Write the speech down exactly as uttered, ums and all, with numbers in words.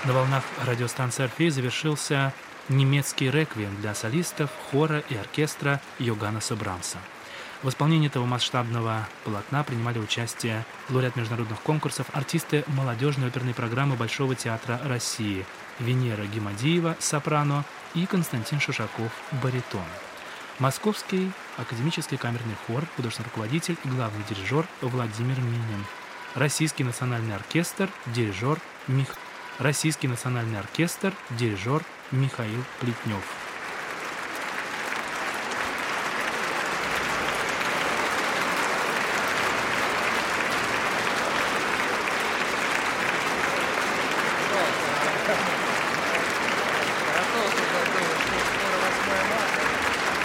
На волнах радиостанции «Орфей» завершился немецкий реквием для солистов, хора и оркестра Йоганнеса Брамса. В исполнении этого масштабного полотна принимали участие лауреат международных конкурсов, артисты молодежной оперной программы Большого театра России Венера Гимадиева, сопрано, и Константин Шишаков, баритон. Московский академический камерный хор, художественный руководитель и главный дирижер Владимир Минин. Российский национальный оркестр, дирижер Мих... Российский национальный оркестр, дирижер Михаил Плетнев.